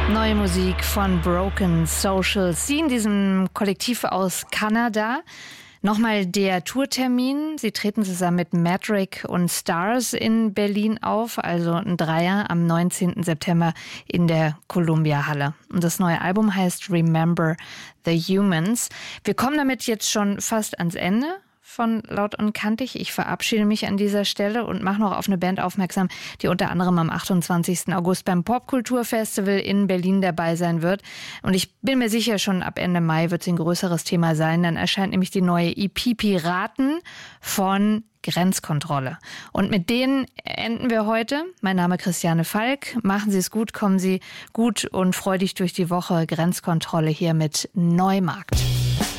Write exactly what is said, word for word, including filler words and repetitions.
Neue Musik von Broken Social. Sie in diesem Kollektiv aus Kanada. Nochmal der Tourtermin. Sie treten zusammen mit Madrick und Stars in Berlin auf, also ein Dreier am neunzehnten September in der Columbia Halle. Und das neue Album heißt Remember the Humans. Wir kommen damit jetzt schon fast ans Ende von Laut und Kantig. Ich verabschiede mich an dieser Stelle und mache noch auf eine Band aufmerksam, die unter anderem am achtundzwanzigsten August beim Popkulturfestival in Berlin dabei sein wird. Und ich bin mir sicher, schon ab Ende Mai wird es ein größeres Thema sein. Dann erscheint nämlich die neue E P Piraten von Grenzkontrolle. Und mit denen enden wir heute. Mein Name ist Christiane Falk. Machen Sie es gut, kommen Sie gut und freudig durch die Woche. Grenzkontrolle hier mit Neumarkt.